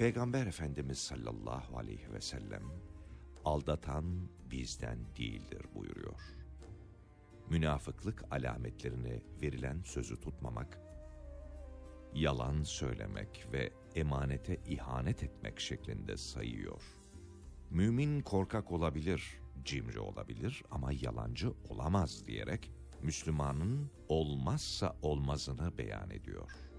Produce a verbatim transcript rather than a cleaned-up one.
Peygamber Efendimiz sallallahu aleyhi ve sellem, aldatan bizden değildir buyuruyor. Münafıklık alametlerini verilen sözü tutmamak, yalan söylemek ve emanete ihanet etmek şeklinde sayıyor. Mümin korkak olabilir, cimri olabilir ama yalancı olamaz diyerek Müslümanın olmazsa olmazını beyan ediyor.